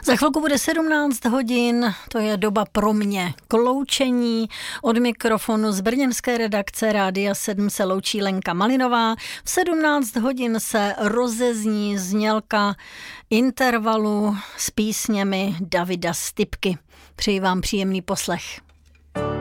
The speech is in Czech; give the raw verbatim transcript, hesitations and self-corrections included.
Za chvilku bude sedmnáct hodin, to je doba pro mě k loučení. Od mikrofonu z brněnské redakce Rádia sedm se loučí Lenka Malinová. V sedmnáct hodin se rozezní znělka intervalu s písněmi Davida Stypky. Přeji vám příjemný poslech.